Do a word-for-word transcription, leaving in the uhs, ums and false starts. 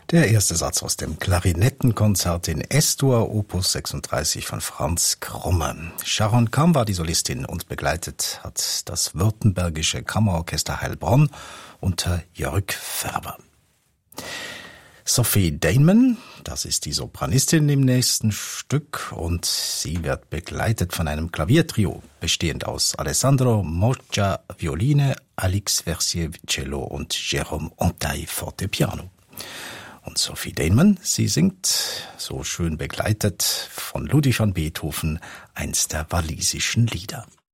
Der erste Satz aus dem Klarinettenkonzert in S-Dur, Opus sechsunddreißig von Franz Krumme. Sharon Kam war die Solistin und begleitet hat das württembergische Kammerorchester Heilbronn unter Jörg Färber. Sophie Damon, das ist die Sopranistin im nächsten Stück und sie wird begleitet von einem Klaviertrio, bestehend aus Alessandro Moccia Violine, Alix Versier Cello und Jérôme Antaille Fortepiano. Und Sophie Damon, sie singt, so schön begleitet von Ludwig van Beethoven, eins der walisischen Lieder.